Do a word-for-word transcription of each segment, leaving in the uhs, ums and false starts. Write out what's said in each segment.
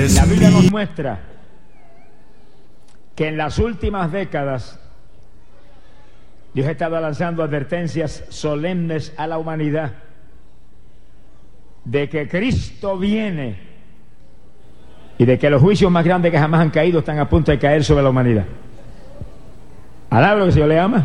eres La Biblia mi... nos muestra que en las últimas décadas Dios ha estado lanzando advertencias solemnes a la humanidad de que Cristo viene y de que los juicios más grandes que jamás han caído están a punto de caer sobre la humanidad. ¿Alaba lo que el Señor le ama?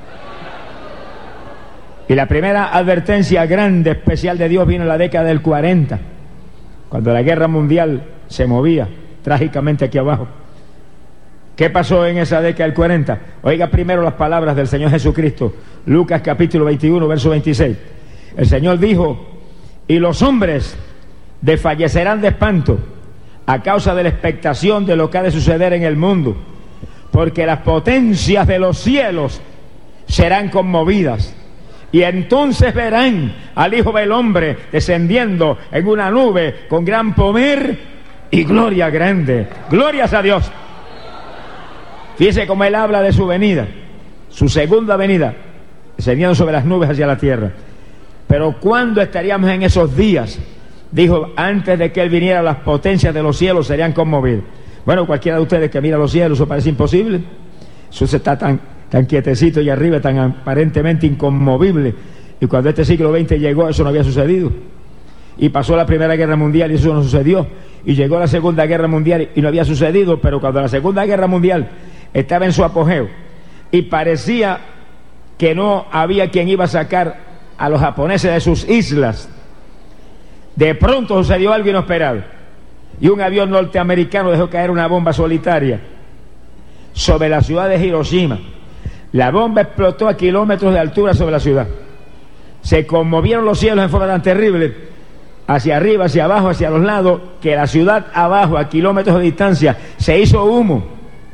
Y la primera advertencia grande, especial de Dios vino en la década del cuarenta, cuando la guerra mundial se movía trágicamente aquí abajo. ¿Qué pasó en esa década del cuarenta? Oiga primero las palabras del Señor Jesucristo, Lucas capítulo veintiuno, verso veintiséis. El Señor dijo: y los hombres desfallecerán de espanto a causa de la expectación de lo que ha de suceder en el mundo, porque las potencias de los cielos serán conmovidas. Y entonces verán al Hijo del Hombre descendiendo en una nube con gran poder y gloria grande. Glorias a Dios. Fíjese cómo Él habla de su venida, su segunda venida, descendiendo sobre las nubes hacia la tierra. Pero ¿cuándo estaríamos en esos días? Dijo, antes de que Él viniera, las potencias de los cielos serían conmovidas. Bueno, cualquiera de ustedes que mira los cielos, eso parece imposible. Eso se está tan... tan quietecito y arriba, tan aparentemente inconmovible. Y cuando este siglo veinte llegó, eso no había sucedido. Y pasó la Primera Guerra Mundial y eso no sucedió. Y llegó la Segunda Guerra Mundial y no había sucedido. Pero cuando la Segunda Guerra Mundial estaba en su apogeo y parecía que no había quien iba a sacar a los japoneses de sus islas, de pronto sucedió algo inesperado. Y un avión norteamericano dejó caer una bomba solitaria sobre la ciudad de Hiroshima. La bomba explotó a kilómetros de altura sobre la ciudad. Se conmovieron los cielos en forma tan terrible, hacia arriba, hacia abajo, hacia los lados, que la ciudad abajo, a kilómetros de distancia, se hizo humo.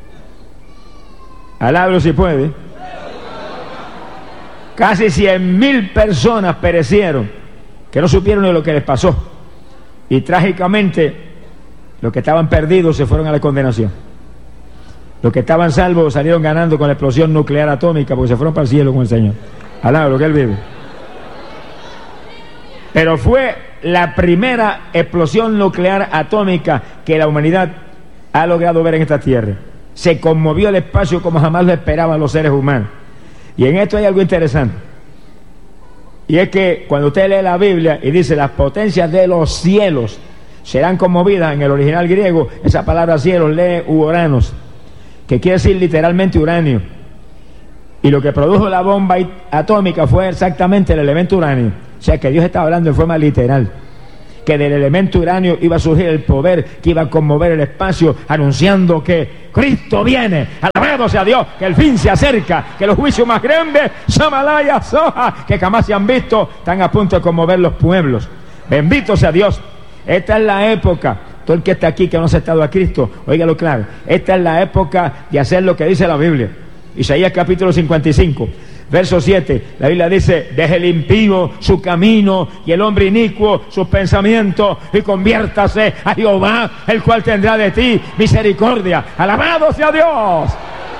Alábalo si puede. Casi cien mil personas perecieron, que no supieron ni lo que les pasó. Y trágicamente, los que estaban perdidos se fueron a la condenación. Los que estaban salvos salieron ganando con la explosión nuclear atómica porque se fueron para el cielo con el Señor. Alaba lo que Él vive. Pero fue la primera explosión nuclear atómica que la humanidad ha logrado ver en esta tierra. Se conmovió el espacio como jamás lo esperaban los seres humanos. Y en esto hay algo interesante. Y es que cuando usted lee la Biblia y dice las potencias de los cielos serán conmovidas, en el original griego, esa palabra cielos lee Uranos, que quiere decir literalmente uranio. Y lo que produjo la bomba atómica fue exactamente el elemento uranio. O sea que Dios estaba hablando en forma literal, que del elemento uranio iba a surgir el poder que iba a conmover el espacio, anunciando que Cristo viene. Alabado sea Dios, que el fin se acerca, que los juicios más grandes, Samalaya, Soja, que jamás se han visto, están a punto de conmover los pueblos. Bendito sea Dios. Esta es la época. Todo el que está aquí que no ha aceptado a Cristo, óigalo claro, esta es la época de hacer lo que dice la Biblia. Isaías capítulo cincuenta y cinco, verso siete, la Biblia dice: deje el impío su camino y el hombre inicuo sus pensamientos, y conviértase a Jehová, el cual tendrá de ti misericordia. Alabado sea Dios.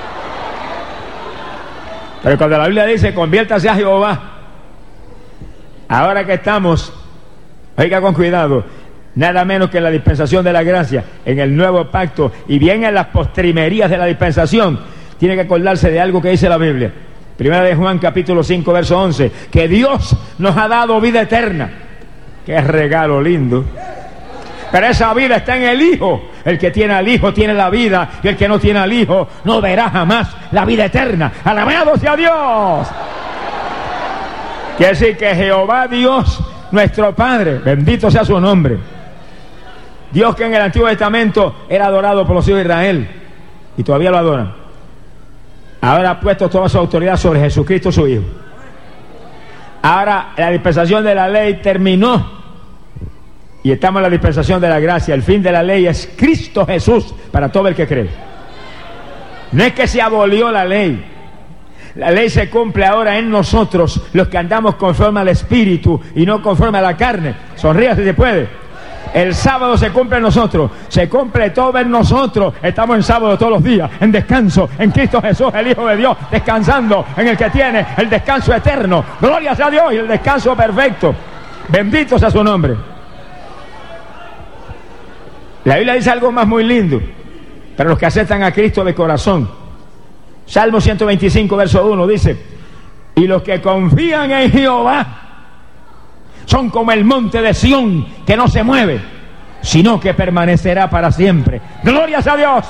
Pero cuando la Biblia dice conviértase a Jehová, ahora que estamos, oiga con cuidado, nada menos que en la dispensación de la gracia, en el nuevo pacto, y bien en las postrimerías de la dispensación, tiene que acordarse de algo que dice la Biblia. Primera de Juan capítulo cinco, verso once, que Dios nos ha dado vida eterna. Qué regalo lindo. Pero esa vida está en el Hijo. El que tiene al Hijo tiene la vida, y el que no tiene al Hijo no verá jamás la vida eterna. ¡Alabado sea Dios! Quiere decir que Jehová Dios, nuestro Padre, bendito sea su nombre, Dios que en el Antiguo Testamento era adorado por los hijos de Israel, y todavía lo adoran, ahora ha puesto toda su autoridad sobre Jesucristo su Hijo. Ahora la dispensación de la ley terminó y estamos en la dispensación de la gracia. El fin de la ley es Cristo Jesús para todo el que cree. No es que se abolió la ley. La ley se cumple ahora en nosotros, los que andamos conforme al Espíritu y no conforme a la carne. Sonría si se puede. El sábado se cumple en nosotros, se cumple todo en nosotros. Estamos en sábado todos los días, en descanso, en Cristo Jesús, el Hijo de Dios, descansando en el que tiene el descanso eterno. Gloria sea a Dios y el descanso perfecto. Bendito sea su nombre. La Biblia dice algo más muy lindo para los que aceptan a Cristo de corazón. Salmo ciento veinticinco, verso uno dice: y los que confían en Jehová son como el monte de Sión, que no se mueve, sino que permanecerá para siempre. ¡Glorias a Dios!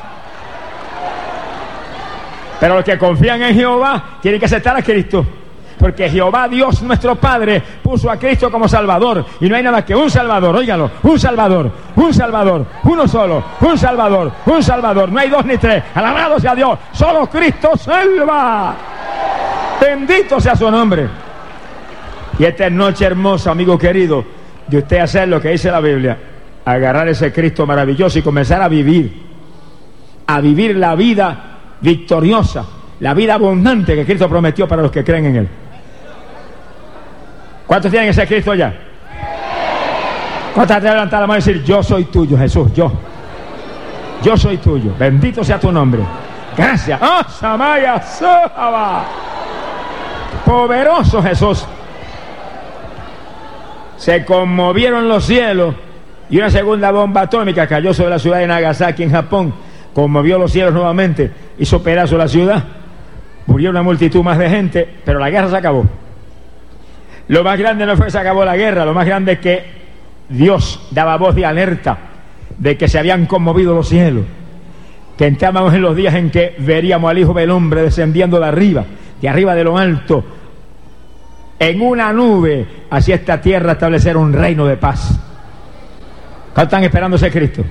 Pero los que confían en Jehová tienen que aceptar a Cristo, porque Jehová Dios nuestro Padre puso a Cristo como Salvador, y no hay nada más que un Salvador. Óigalo, un Salvador, un Salvador, uno solo, un Salvador, un Salvador, no hay dos ni tres. Alabado sea Dios, solo Cristo salva. Bendito sea su nombre. Y esta noche hermosa, amigo querido, de usted hacer lo que dice la Biblia, agarrar ese Cristo maravilloso y comenzar a vivir, a vivir la vida victoriosa, la vida abundante que Cristo prometió para los que creen en Él. ¿Cuántos tienen ese Cristo ya? ¿Cuántos te levantar la mano y decir: yo soy tuyo, Jesús, yo yo soy tuyo, bendito sea tu nombre, gracias? ¡Oh, Samaya Sohaba! Poderoso Jesús. Se conmovieron los cielos y una segunda bomba atómica cayó sobre la ciudad de Nagasaki en Japón, conmovió los cielos nuevamente, hizo pedazo la ciudad, murió una multitud más de gente, pero la guerra se acabó. Lo más grande no fue que se acabó la guerra, lo más grande es que Dios daba voz de alerta de que se habían conmovido los cielos, que entrábamos en los días en que veríamos al Hijo del Hombre descendiendo de arriba, de arriba de lo alto, en una nube, hacia esta tierra establecer un reino de paz. ¿Cuántos están esperando ese Cristo?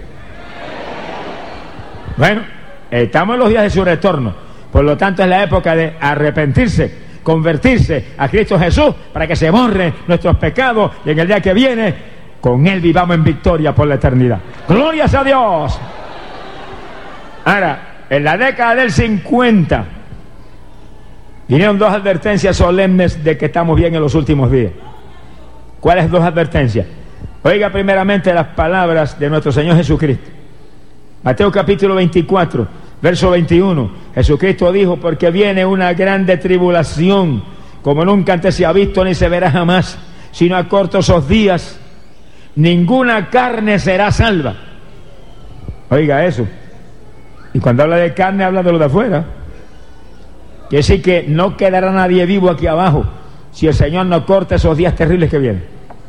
Bueno, estamos en los días de su retorno, por lo tanto es la época de arrepentirse, convertirse a Cristo Jesús para que se borren nuestros pecados y en el día que viene con Él vivamos en victoria por la eternidad. ¡Glorias a Dios! Ahora, en la década del cincuenta vinieron dos advertencias solemnes de que estamos bien en los últimos días. ¿Cuáles dos advertencias? Oiga primeramente las palabras de nuestro Señor Jesucristo. Mateo capítulo veinticuatro, verso veintiuno. Jesucristo dijo: porque viene una grande tribulación, como nunca antes se ha visto ni se verá jamás, sino a cortos esos días, ninguna carne será salva. Oiga eso. Y cuando habla de carne, habla de lo de afuera. Quiere decir que no quedará nadie vivo aquí abajo si el Señor no corta esos días terribles que vienen.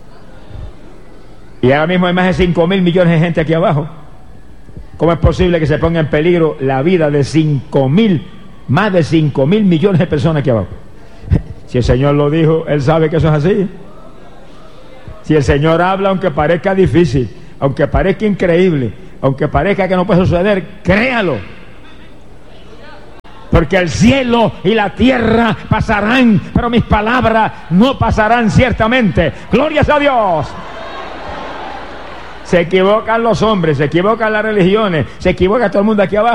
Y ahora mismo hay más de cinco mil millones de gente aquí abajo. ¿Cómo es posible que se ponga en peligro la vida de cinco mil, más de cinco mil millones de personas aquí abajo? Si el Señor lo dijo, Él sabe que eso es así. Si el Señor habla, aunque parezca difícil, aunque parezca increíble, aunque parezca que no puede suceder, créalo. Porque el cielo y la tierra pasarán, pero mis palabras no pasarán ciertamente. ¡Glorias a Dios! Se equivocan los hombres, se equivocan las religiones, se equivoca todo el mundo aquí abajo.